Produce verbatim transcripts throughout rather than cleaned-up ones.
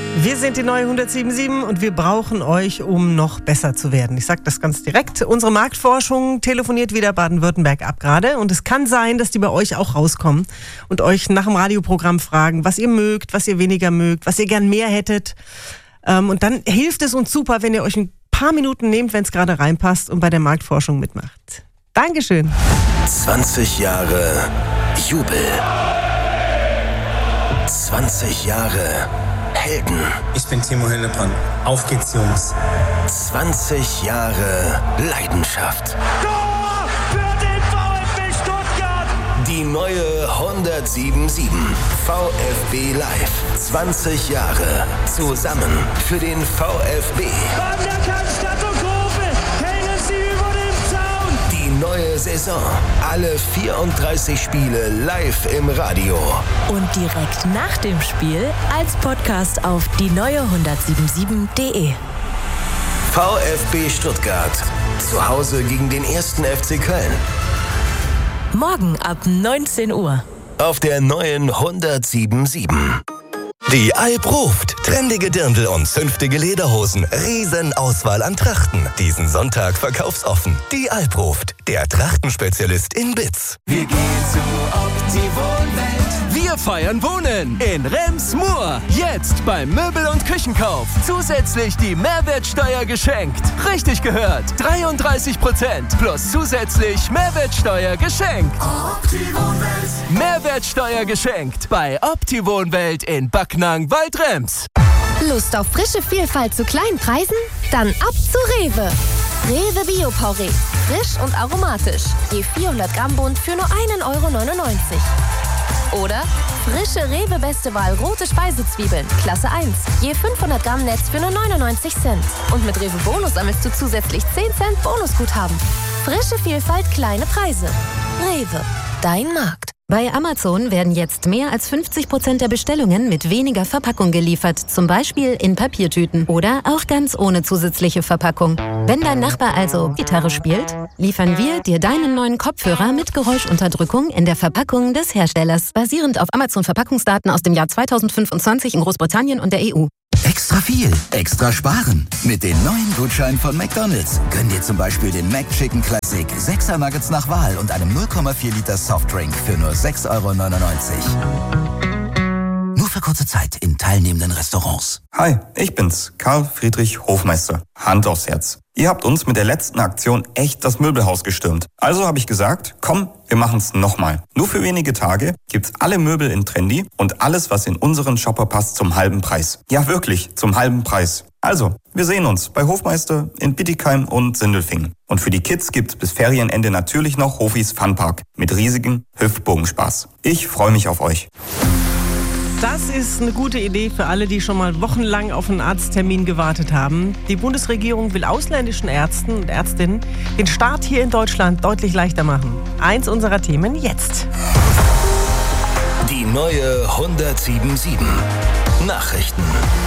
Wir sind die neue hundertsieben Komma sieben und wir brauchen euch, um noch besser zu werden. Ich sage das ganz direkt. Unsere Marktforschung telefoniert wieder Baden-Württemberg ab gerade. Und es kann sein, dass die bei euch auch rauskommen und euch nach dem Radioprogramm fragen, was ihr mögt, was ihr weniger mögt, was ihr gern mehr hättet. Und dann hilft es uns super, wenn ihr euch ein paar Minuten nehmt, wenn es gerade reinpasst und bei der Marktforschung mitmacht. Dankeschön. zwanzig Jahre Jubel. zwanzig Jahre Helden. Ich bin Timo Hildebrand. Auf geht's, Jungs. zwanzig Jahre Leidenschaft. Tor für den VfB Stuttgart. Die neue hundertsieben Komma sieben. VfB Live. zwanzig Jahre zusammen für den VfB. An der Cannstatter Kurve hängen sie über dem Zaun. Die neue Saison. Alle vierunddreißig Spiele live im Radio. Und direkt nach dem Spiel als Podcast auf die neue hundertsieben sieben Punkt de. VfB Stuttgart. Zu Hause gegen den ersten F C Köln. Morgen ab neunzehn Uhr. Auf der neuen hundertsieben Komma sieben. Die Alp ruft. Trendige Dirndl und zünftige Lederhosen. Riesenauswahl an Trachten. Diesen Sonntag verkaufsoffen. Die Alp ruft. Der Trachtenspezialist in Bitz. Wir gehen zu Opti-Wohnwelt. Wir feiern Wohnen in Rems-Murr. Jetzt beim Möbel- und Küchenkauf. Zusätzlich die Mehrwertsteuer geschenkt. Richtig gehört. dreiunddreißig Prozent plus zusätzlich Mehrwertsteuer geschenkt. Opti-Wohnwelt. Mehrwertsteuer geschenkt bei Opti-Wohnwelt in Backnang-Waldrems. Lust auf frische Vielfalt zu kleinen Preisen? Dann ab zu Rewe. Rewe Bio-Porree. Frisch und aromatisch. Je vierhundert Gramm Bund für nur ein Euro neunundneunzig. Oder frische Rewe Beste Wahl rote Speisezwiebeln, Klasse eins. Je fünfhundert Gramm Netz für nur neunundneunzig Cent. Und mit Rewe Bonus sammelst du zusätzlich zehn Cent Bonusguthaben. Frische Vielfalt, kleine Preise. Rewe, dein Markt. Bei Amazon werden jetzt mehr als fünfzig Prozent der Bestellungen mit weniger Verpackung geliefert. Zum Beispiel in Papiertüten oder auch ganz ohne zusätzliche Verpackung. Wenn dein Nachbar also Gitarre spielt, liefern wir dir deinen neuen Kopfhörer mit Geräuschunterdrückung in der Verpackung des Herstellers. Basierend auf Amazon-Verpackungsdaten aus dem Jahr zweitausendfünfundzwanzig in Großbritannien und der E U. Extra viel, extra sparen. Mit den neuen Gutscheinen von McDonald's gönn dir zum Beispiel den McChicken Classic, sechser Nuggets nach Wahl und einem null Komma vier Liter Softdrink für nur sechs Euro neunundneunzig. Nur für kurze Zeit in teilnehmenden Restaurants. Hi, ich bin's, Karl Friedrich Hofmeister. Hand aufs Herz. Ihr habt uns mit der letzten Aktion echt das Möbelhaus gestürmt. Also habe ich gesagt, komm, wir machen's nochmal. Nur für wenige Tage gibt's alle Möbel in Trendy und alles, was in unseren Shopper passt, zum halben Preis. Ja, wirklich, zum halben Preis. Also, wir sehen uns bei Hofmeister in Bietigheim und Sindelfingen. Und für die Kids gibt's bis Ferienende natürlich noch Hofis Funpark mit riesigem Hüftbogenspaß. Ich freue mich auf euch. Das ist eine gute Idee für alle, die schon mal wochenlang auf einen Arzttermin gewartet haben. Die Bundesregierung will ausländischen Ärzten und Ärztinnen den Start hier in Deutschland deutlich leichter machen. Eins unserer Themen jetzt. Die neue hundertsieben Komma sieben. Nachrichten.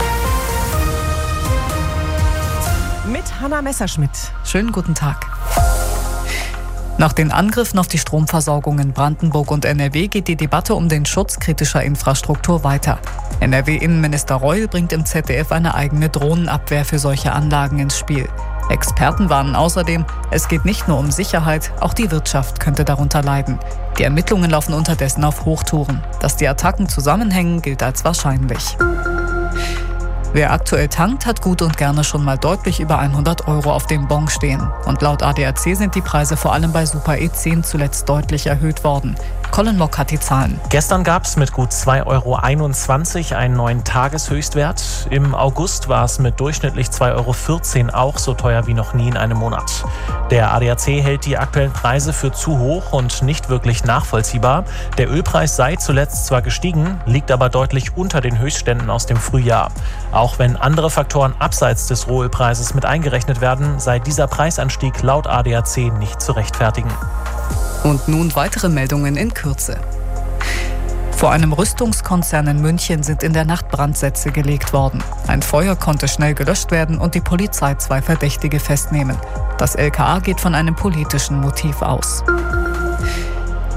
Mit Hanna Messerschmidt. Schönen guten Tag. Nach den Angriffen auf die Stromversorgung in Brandenburg und N R W geht die Debatte um den Schutz kritischer Infrastruktur weiter. N R W-Innenminister Reul bringt im Z D F eine eigene Drohnenabwehr für solche Anlagen ins Spiel. Experten warnen außerdem, es geht nicht nur um Sicherheit, auch die Wirtschaft könnte darunter leiden. Die Ermittlungen laufen unterdessen auf Hochtouren. Dass die Attacken zusammenhängen, gilt als wahrscheinlich. Wer aktuell tankt, hat gut und gerne schon mal deutlich über hundert Euro auf dem Bon stehen. Und laut A D A C sind die Preise vor allem bei Super E zehn zuletzt deutlich erhöht worden. Colin Mock hat die Zahlen. Gestern gab es mit gut zwei Euro einundzwanzig einen neuen Tageshöchstwert. Im August war es mit durchschnittlich zwei Euro vierzehn auch so teuer wie noch nie in einem Monat. Der A D A C hält die aktuellen Preise für zu hoch und nicht wirklich nachvollziehbar. Der Ölpreis sei zuletzt zwar gestiegen, liegt aber deutlich unter den Höchstständen aus dem Frühjahr. Auch wenn andere Faktoren abseits des Rohölpreises mit eingerechnet werden, sei dieser Preisanstieg laut A D A C nicht zu rechtfertigen. Und nun weitere Meldungen in Kürze. Vor einem Rüstungskonzern in München sind in der Nacht Brandsätze gelegt worden. Ein Feuer konnte schnell gelöscht werden und die Polizei zwei Verdächtige festnehmen. Das L K A geht von einem politischen Motiv aus.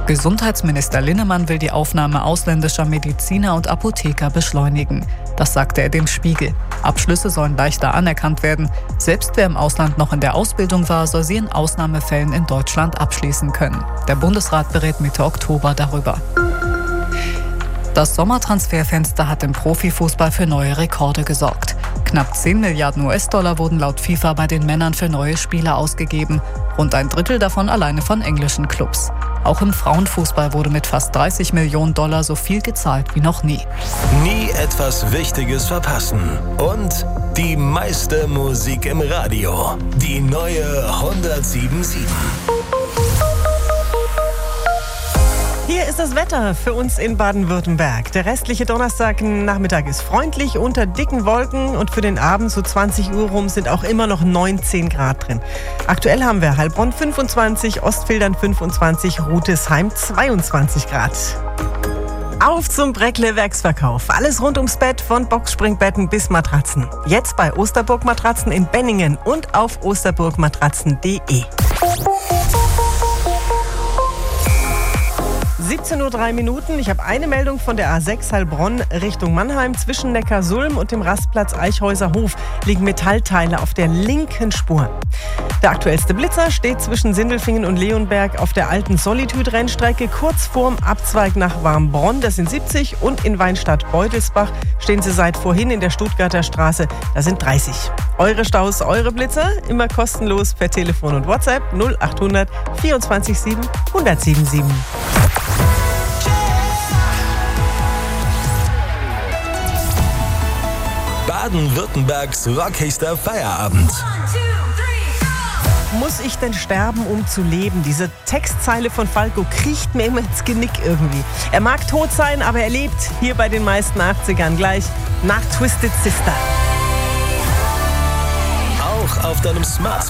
Gesundheitsminister Linnemann will die Aufnahme ausländischer Mediziner und Apotheker beschleunigen. Das sagte er dem Spiegel. Abschlüsse sollen leichter anerkannt werden. Selbst wer im Ausland noch in der Ausbildung war, soll sie in Ausnahmefällen in Deutschland abschließen können. Der Bundesrat berät Mitte Oktober darüber. Das Sommertransferfenster hat im Profifußball für neue Rekorde gesorgt. Knapp zehn Milliarden U S-Dollar wurden laut FIFA bei den Männern für neue Spieler ausgegeben. Rund ein Drittel davon alleine von englischen Clubs. Auch im Frauenfußball wurde mit fast dreißig Millionen Dollar so viel gezahlt wie noch nie. Nie etwas Wichtiges verpassen. Und die meiste Musik im Radio. Die neue hundertsieben Komma sieben. Hier ist das Wetter für uns in Baden-Württemberg. Der restliche Donnerstagnachmittag ist freundlich unter dicken Wolken und für den Abend so zwanzig Uhr rum sind auch immer noch neunzehn Grad drin. Aktuell haben wir Heilbronn fünfundzwanzig, Ostfildern fünfundzwanzig, Rutesheim zweiundzwanzig Grad. Auf zum Breckle-Werksverkauf. Alles rund ums Bett, von Boxspringbetten bis Matratzen. Jetzt bei Osterburg Matratzen in Benningen und auf osterburgmatratzen punkt de. siebzehn Uhr drei Minuten. Ich habe eine Meldung von der A sechs Heilbronn Richtung Mannheim. Zwischen Neckarsulm und dem Rastplatz Eichhäuser Hof liegen Metallteile auf der linken Spur. Der aktuellste Blitzer steht zwischen Sindelfingen und Leonberg auf der alten Solitude-Rennstrecke kurz vorm Abzweig nach Warmbronn. Das sind siebzig und in Weinstadt-Beutelsbach stehen sie seit vorhin in der Stuttgarter Straße. Das sind dreißig. Eure Staus, eure Blitzer, immer kostenlos per Telefon und WhatsApp null acht hundert vierundzwanzig sieben hundertsiebenundsiebzig. Baden-Württembergs rockigster Feierabend. Muss ich denn sterben, um zu leben? Diese Textzeile von Falco kriecht mir immer ins Genick irgendwie. Er mag tot sein, aber er lebt hier bei den meisten achtzigern gleich nach Twisted Sister. Auch auf deinem Smartphone.